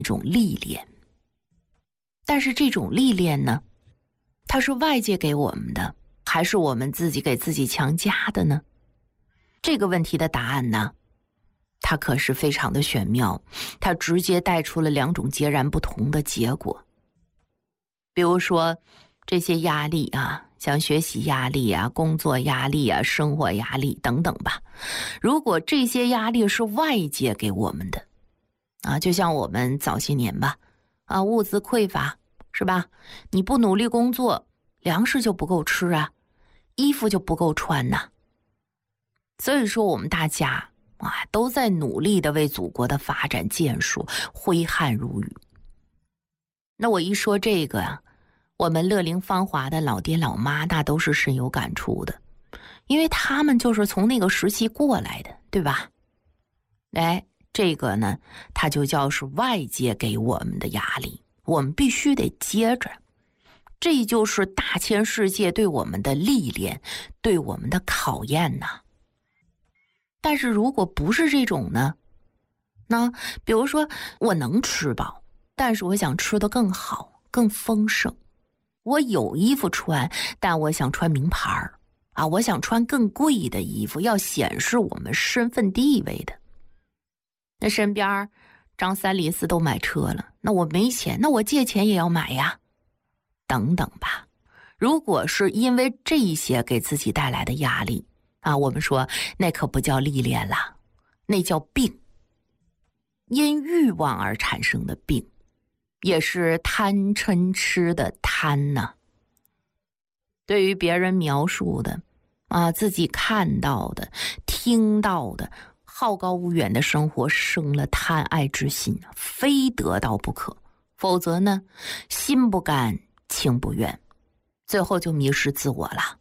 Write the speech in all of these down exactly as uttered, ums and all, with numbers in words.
一种历练。但是这种历练呢，它是外界给我们的，还是我们自己给自己强加的呢？这个问题的答案呢，它可是非常的玄妙，它直接带出了两种截然不同的结果。比如说这些压力啊，像学习压力啊、工作压力啊、生活压力等等吧，如果这些压力是外界给我们的啊，就像我们早些年吧，啊，物资匮乏是吧？你不努力工作，粮食就不够吃啊，衣服就不够穿呐、啊。所以说我们大家啊都在努力的为祖国的发展建树挥汗如雨。那我一说这个啊，我们乐龄芳华的老爹老妈那都是深有感触的，因为他们就是从那个时期过来的，对吧？哎，这个呢，它就叫是外界给我们的压力，我们必须得接着。这就是大千世界对我们的历练，对我们的考验呐。但是如果不是这种呢，那比如说我能吃饱，但是我想吃得更好更丰盛，我有衣服穿，但我想穿名牌啊，我想穿更贵的衣服，要显示我们身份地位的。那身边张三李四都买车了，那我没钱，那我借钱也要买呀，等等吧。如果是因为这些给自己带来的压力啊，我们说那可不叫历练了，那叫病。因欲望而产生的病，也是贪嗔痴的贪呐、啊。对于别人描述的啊，自己看到的听到的好高骛远的生活生了贪爱之心，非得到不可，否则呢心不甘情不愿，最后就迷失自我了。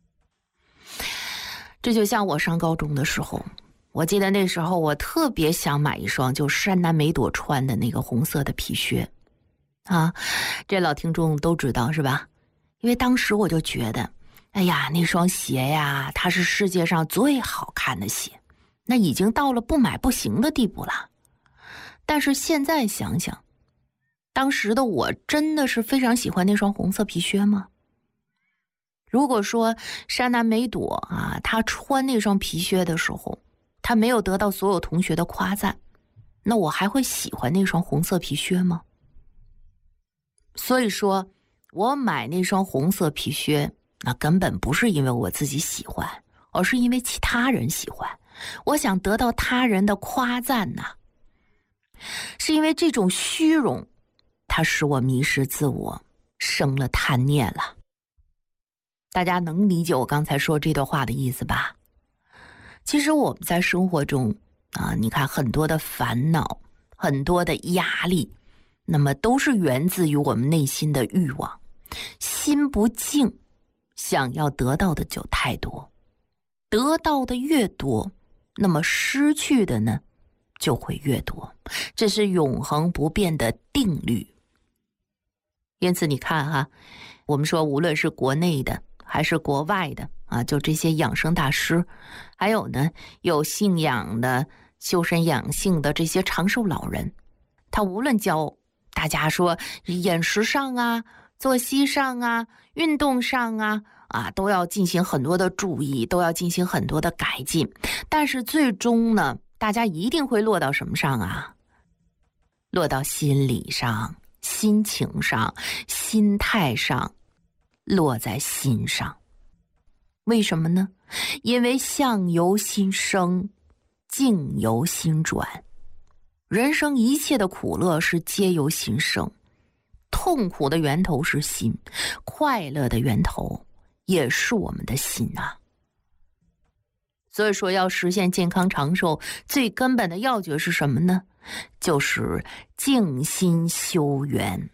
这就像我上高中的时候，我记得那时候我特别想买一双就山南美朵穿的那个红色的皮靴啊，这老听众都知道是吧？因为当时我就觉得，哎呀，那双鞋呀，它是世界上最好看的鞋，那已经到了不买不行的地步了。但是现在想想，当时的我真的是非常喜欢那双红色皮靴吗？如果说山南美朵啊，她穿那双皮靴的时候，她没有得到所有同学的夸赞，那我还会喜欢那双红色皮靴吗？所以说我买那双红色皮靴，那根本不是因为我自己喜欢，而是因为其他人喜欢，我想得到他人的夸赞呐、啊。是因为这种虚荣，它使我迷失自我，生了贪念了。大家能理解我刚才说这段话的意思吧？其实我们在生活中啊，你看很多的烦恼，很多的压力，那么都是源自于我们内心的欲望。心不静，想要得到的就太多，得到的越多，那么失去的呢就会越多，这是永恒不变的定律。因此你看哈，我们说无论是国内的还是国外的啊，就这些养生大师，还有呢有信仰的修身养性的这些长寿老人，他无论教大家说饮食上啊、作息上啊、运动上啊啊都要进行很多的注意，都要进行很多的改进，但是最终呢，大家一定会落到什么上啊？落到心理上、心情上、心态上，落在心上。为什么呢？因为相由心生，境由心转。人生一切的苦乐是皆由心生，痛苦的源头是心，快乐的源头也是我们的心啊。所以说要实现健康长寿，最根本的要诀是什么呢？就是静心修缘。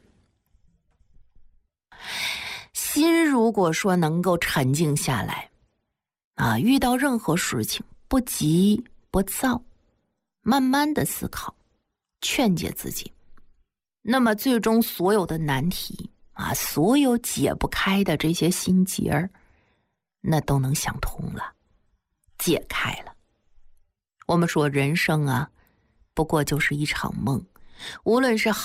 心如果说能够沉静下来啊，遇到任何事情不急不躁，慢慢的思考，劝解自己，那么最终所有的难题啊，所有解不开的这些心结儿，那都能想通了，解开了。我们说人生啊，不过就是一场梦，无论是好